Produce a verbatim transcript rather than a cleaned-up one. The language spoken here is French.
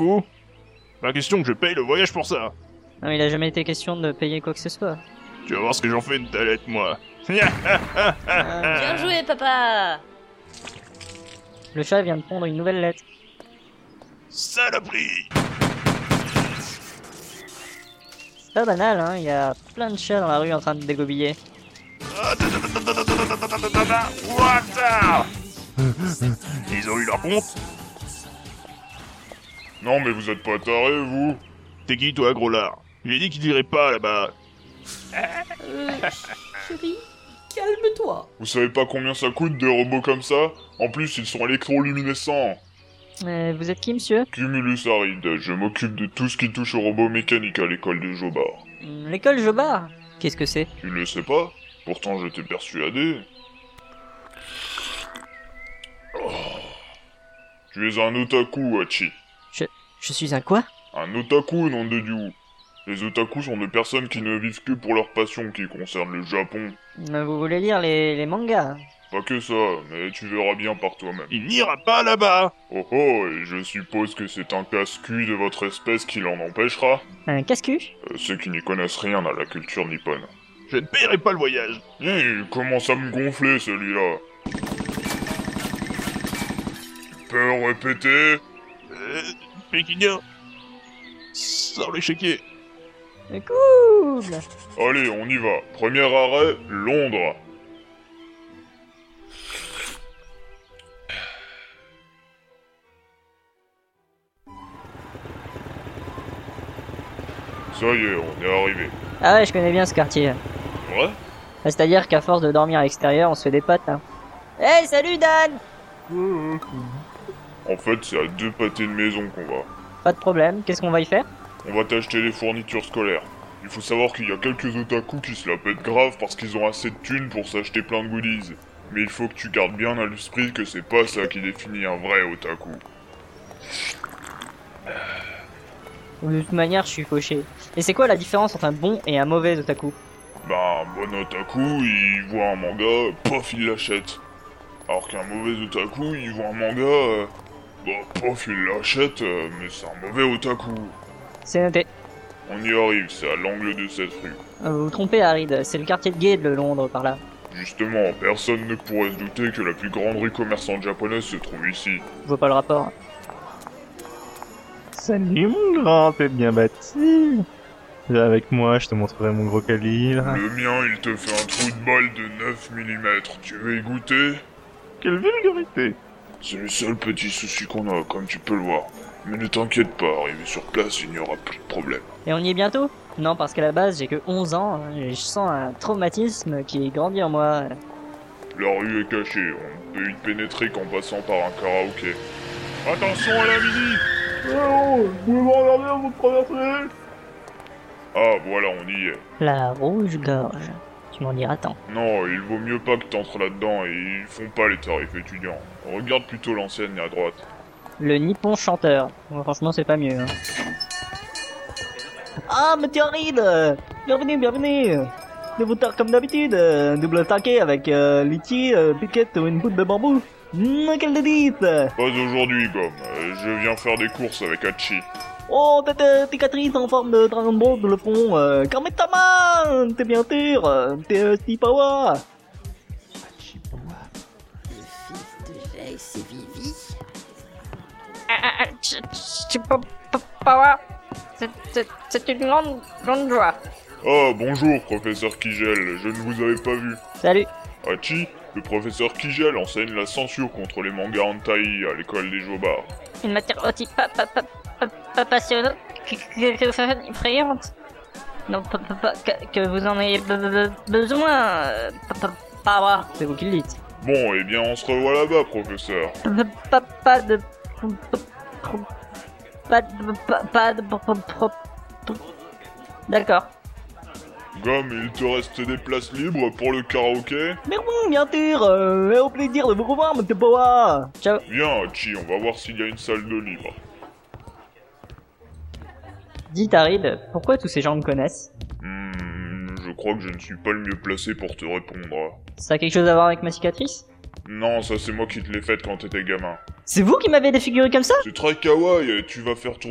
Otaku? Pas question que je paye le voyage pour ça. Non, il a jamais été question de payer quoi que ce soit. Tu vas voir ce que j'en fais de ta lettre, moi. Bien joué, papa. Le chat vient de prendre une nouvelle lettre. Saloperie! C'est pas banal, hein, il y a plein de chats dans la rue en train de dégobiller. What? Ils ont eu leur compte? Non mais vous êtes pas tarés, vous? T'es qui, toi, gros lard? J'ai dit qu'il irait pas, là-bas. Euh, chérie, calme-toi. Vous savez pas combien ça coûte des robots comme ça? En plus, ils sont électroluminescents. Euh, vous êtes qui, monsieur? Cumulus Aride, je m'occupe de tout ce qui touche aux robots mécaniques à l'école de Jobar. Hmm, L'école Jobard? Qu'est-ce que c'est? Tu le sais pas? Pourtant je t'ai persuadé. Oh. Tu es un otaku, Hachi. Je suis un quoi? Un otaku, nom de Dieu. Les otaku sont des personnes qui ne vivent que pour leur passion qui concerne le Japon. Euh, Vous voulez lire les, les mangas? Pas que ça, mais tu verras bien par toi-même. Il n'ira pas là-bas. Oh oh, et je suppose que c'est un casse-cul de votre espèce qui l'en empêchera. Un casse-cul? Euh, ceux qui n'y connaissent rien à la culture nippone. Je ne paierai pas le voyage. Eh, il commence à me gonfler celui-là. Tu peux répéter? Euh, Pékinien. Sors l'échiquier. Cool! Allez, on y va. Premier arrêt, Londres. Ça y est, on est arrivé. Ah ouais, je connais bien ce quartier. Ouais? Ah, C'est-à-dire qu'à force de dormir à l'extérieur, on se fait des potes, hein. Hey, salut Dan! En fait, c'est à deux pâtés de maison qu'on va. Pas de problème, qu'est-ce qu'on va y faire? On va t'acheter les fournitures scolaires. Il faut savoir qu'il y a quelques otaku qui se la pètent grave parce qu'ils ont assez de thunes pour s'acheter plein de goodies. Mais il faut que tu gardes bien à l'esprit que c'est pas ça qui définit un vrai otaku. De toute manière, je suis fauché. Et c'est quoi la différence entre un bon et un mauvais otaku? Ben, un bon otaku, il voit un manga, pof, il l'achète. Alors qu'un mauvais otaku, il voit un manga, euh, bah, pof, il l'achète, euh, mais c'est un mauvais otaku. C'est noté. On y arrive, c'est à l'angle de cette rue. Euh, Vous vous trompez, Harid, c'est le quartier de gay de Londres, par là. Justement, personne ne pourrait se douter que la plus grande rue commerçante japonaise se trouve ici. Je vois pas le rapport. Salut mon grand, t'es bien bâti. Viens avec moi, je te montrerai mon gros calibre. Le mien, il te fait un trou de balle de neuf millimètres. Tu veux y goûter? Quelle vulgarité! C'est le seul petit souci qu'on a, comme tu peux le voir. Mais ne t'inquiète pas, arrivé sur place, il n'y aura plus de problème. Et on y est bientôt? Non, parce qu'à la base, j'ai que onze ans, hein, et je sens un traumatisme qui grandit en moi. La rue est cachée, on ne peut y pénétrer qu'en passant par un karaoké. Attention à la mini! Oh, vous pouvez me regarder avant de traverser? Ah, voilà, on y est. La rouge-gorge. Tu m'en diras tant. Non, il vaut mieux pas que t'entres là-dedans, et ils font pas les tarifs étudiants. Regarde plutôt l'enseigne à droite. Le nippon chanteur. Bon, franchement, c'est pas mieux. Hein. Ah, monsieur Harid! Bienvenue, bienvenue! Nouveau tard comme d'habitude, euh, double taquet avec euh, litchi, euh, piquette ou une boute de bambou. Mmh, quelle dédite! Pas aujourd'hui, Gomme. Euh, je viens faire des courses avec Hachi. Oh, tête euh, cicatrice en forme de Dragon Ball dans le front. Euh, Kametama! T'es bien sûr! euh, T'es euh, Stipawa! Le fils de Jace et Vivi. Stipawa! C'est une grande, grande joie. Ah, bonjour, professeur Kigel, je ne vous avais pas vu. Salut! Hachi, le professeur Kigel enseigne la censure contre les mangas hentai à l'école des Jobar. Une matière aussi pas, pas, pas, pas, pas passionnante que, que, que effrayante. Non, pas, pas, pas, que, que vous en ayez be- be- besoin. euh, Pas, pas, pas avoir, c'est vous qui le dites. Bon, eh bien, on se revoit là-bas, professeur. Pas, pas, pas de... Pas de... Pas, pas de... D'accord. Gomme, il te reste des places libres pour le karaoké? Mais bon, bien sûr, euh, au plaisir de vous revoir, monsieur Powa. Ciao. Viens, Hachi, on va voir s'il y a une salle de libre. Dites Harid, pourquoi tous ces gens me connaissent? Hmm, je crois que je ne suis pas le mieux placé pour te répondre. Ça a quelque chose à voir avec ma cicatrice? Non, ça c'est moi qui te l'ai faite quand t'étais gamin. C'est vous qui m'avez défiguré comme ça? C'est très kawaii, tu vas faire tourner